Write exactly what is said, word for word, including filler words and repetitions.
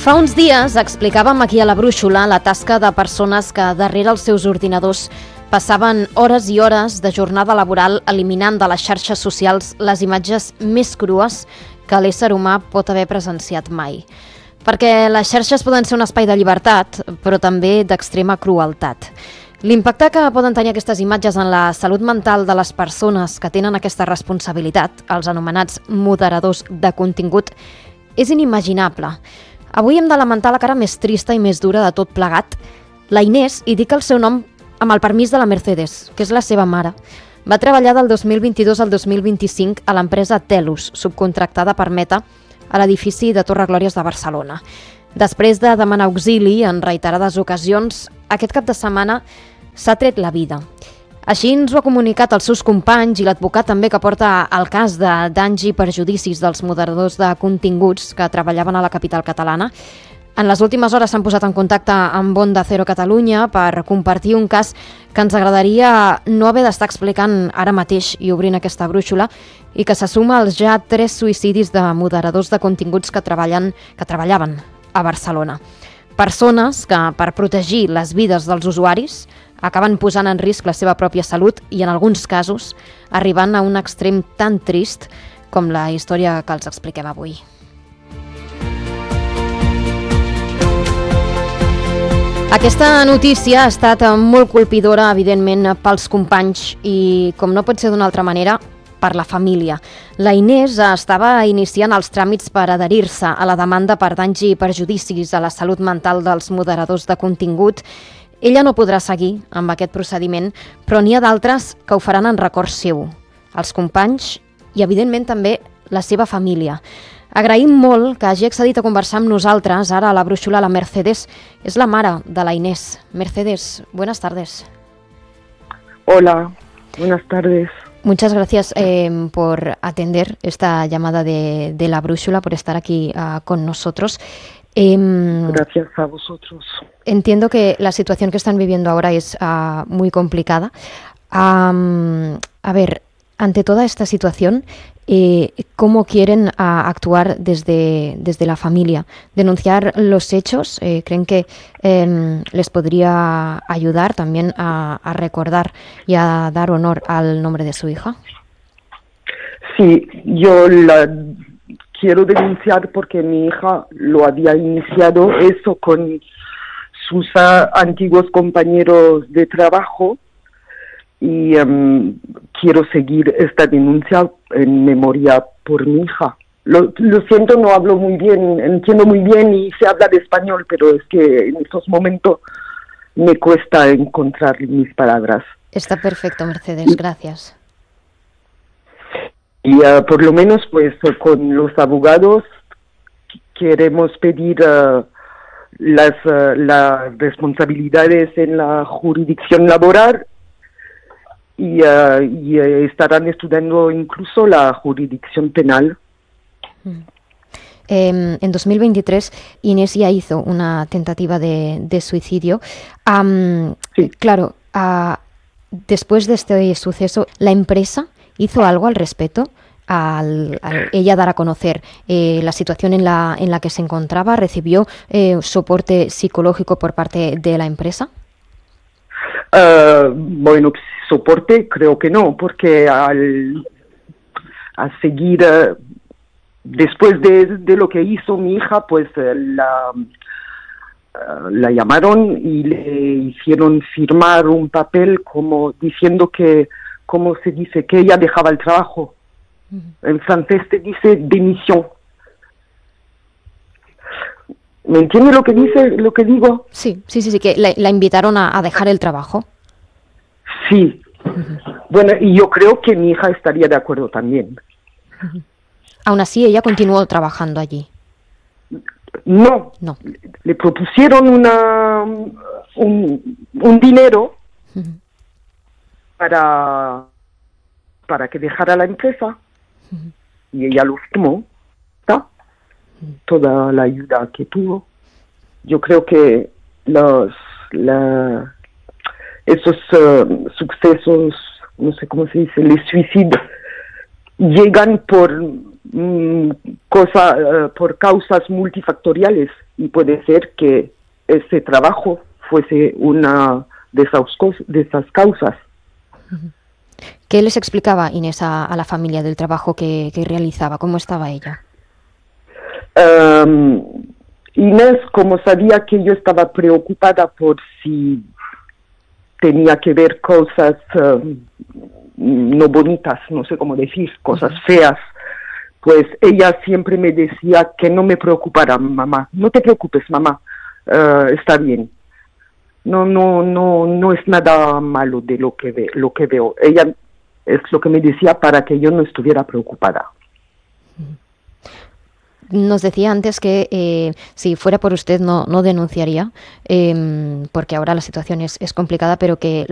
Fa uns dies explicàvem aquí a la Brúixola la tasca de persones que darrere els seus ordinadors passaven hores i hores de jornada laboral eliminant de les xarxes socials les imatges més crues que l'ésser humà pot haver presenciat mai. Perquè les xarxes poden ser un espai de llibertat, però també d'extrema crueltat. L'impacte que poden tenir aquestes imatges en la salut mental de les persones que tenen aquesta responsabilitat, els anomenats moderadors de contingut, és inimaginable. Avui hem de lamentar la cara més trista i més dura de tot plegat. La Inés, i dic el seu nom amb el permís de la Mercedes, que és la seva mare, va treballar del dos mil vint-i-dos al dos mil vint-i-cinc a l'empresa Telus, subcontractada per Meta, a l'edifici de Torre Glòries de Barcelona. Després de demanar auxili en reiterades ocasions, aquest cap de setmana s'ha tret la vida. Així ens ho ha comunicat els seus companys i l'advocat també que porta el cas de danys i perjudicis dels moderadors de continguts que treballaven a la capital catalana. En les últimes hores s'han posat en contacte amb Onda Cero Catalunya per compartir un cas que ens agradaria no haver d'estar explicant ara mateix i obrint aquesta brúixola i que se suma als ja tres suïcidis de moderadors de continguts que treballen que treballaven a Barcelona. Persones que, per protegir les vides dels usuaris, acaben posant en risc la seva pròpia salut i, en alguns casos, arribant a un extrem tan trist com la història que els expliquem avui. Aquesta notícia ha estat molt colpidora, evidentment, pels companys i, com no pot ser d'una altra manera, per la família. La Inés estava iniciant els tràmits per adherir-se a la demanda per danys i perjudicis a la salut mental dels moderadors de contingut. Ella no podrà seguir amb aquest procediment, però n'hi ha d'altres que ho faran en record seu, els companys i, evidentment, també la seva família. Agraïm molt que hagi accedit a conversar amb nosaltres ara a la brúixola. La Mercedes és la mare de la Inés. Mercedes, buenas tardes. Hola, buenas tardes. Muchas gracias eh, por atender esta llamada de, de la brúixola, por estar aquí uh, con nosotros. Eh, Gracias a vosotros. Entiendo que la situación que están viviendo ahora es uh, muy complicada. Um, a ver, ante toda esta situación, eh, ¿cómo quieren uh, actuar desde, desde la familia? ¿Denunciar los hechos? Eh, ¿Creen que eh, les podría ayudar también a, a recordar y a dar honor al nombre de su hija? Sí, yo la quiero denunciar porque mi hija lo había iniciado eso con sus uh, antiguos compañeros de trabajo y um, quiero seguir esta denuncia en memoria por mi hija. Lo, lo siento, no hablo muy bien, entiendo muy bien y sé hablar español, pero es que en estos momentos me cuesta encontrar mis palabras. Está perfecto, Mercedes, gracias. Y uh, por lo menos pues con los abogados queremos pedir uh, las, uh, las responsabilidades en la jurisdicción laboral y, uh, y uh, estarán estudiando incluso la jurisdicción penal. Eh, en dos mil veintitrés Inés ya hizo una tentativa de, de suicidio. Um, sí. Claro, uh, después de este suceso, ¿la empresa hizo algo al respecto? Al, al ella dar a conocer eh, la situación en la, en la que se encontraba, ¿recibió eh, soporte psicológico por parte de la empresa? Uh, bueno, soporte creo que no, porque al a seguir uh, después de, de lo que hizo mi hija, pues uh, la, uh, la llamaron y le hicieron firmar un papel como diciendo que, como se dice, que ella dejaba el trabajo. En francés se dice demisión. ¿Me entiende lo que dice, lo que digo? Sí, sí, sí, sí, que la, la invitaron a, a dejar el trabajo. Sí. Uh-huh. Bueno, y yo creo que mi hija estaría de acuerdo también. Uh-huh. Aún así, ella continuó trabajando allí. No. No. Le propusieron una un, un dinero uh-huh. para para que dejara la empresa. Y ella lo firmó, ¿está? Toda la ayuda que tuvo. Yo creo que los la, esos uh, sucesos, no sé cómo se dice, les suicidios, llegan por mm, cosa, uh, por causas multifactoriales, y puede ser que ese trabajo fuese una de esas, de esas causas. ¿Qué les explicaba Inés a, a la familia del trabajo que, que realizaba? ¿Cómo estaba ella? Um, Inés, como sabía que yo estaba preocupada por si tenía que ver cosas um, no bonitas, no sé cómo decir, cosas feas, pues ella siempre me decía que no me preocupara, mamá. No te preocupes, mamá, uh, está bien. No, no, no, no es nada malo de lo que ve, lo que veo. Ella es lo que me decía para que yo no estuviera preocupada. Nos decía antes que eh, si fuera por usted no, no denunciaría, eh, porque ahora la situación es, es complicada, pero que